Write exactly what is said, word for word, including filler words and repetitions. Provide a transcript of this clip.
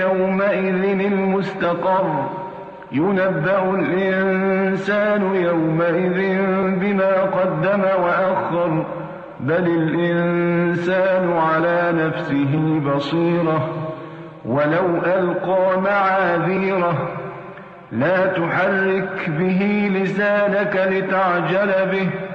يومئذ المستقر ينبأ الإنسان يومئذ بما قدم وأخر بل الإنسان على نفسه بصيرة ولو ألقى معاذيره لا تحرك به لسانك لتعجل به